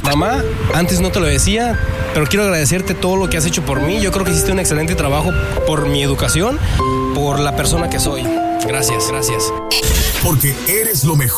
Mamá, antes no te lo decía, pero quiero agradecerte todo lo que has hecho por mí. Yo creo que hiciste un excelente trabajo por mi educación, por la persona que soy. Gracias. Porque eres lo mejor.